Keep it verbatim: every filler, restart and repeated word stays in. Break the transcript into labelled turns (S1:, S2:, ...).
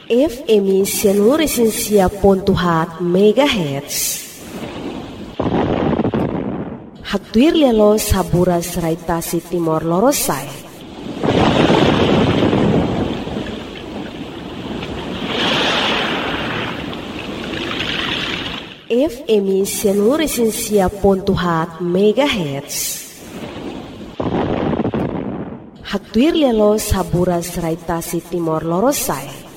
S1: F M Sianuresinsia pontuhat megahertz. Haktuir lialo saburas raitasi Timor Lorosai. F M Sianuresinsia pontuhat megahertz. Haktuir lialo saburas raitasi Timor Lorosai.